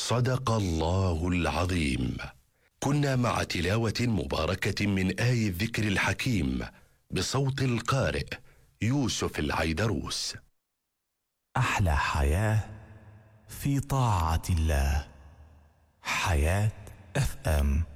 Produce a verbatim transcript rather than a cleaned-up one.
صدق الله العظيم. كنا مع تلاوة مباركة من آي الذكر الحكيم بصوت القارئ يوسف العيدروس. أحلى حياة في طاعة الله. حياة اف ام.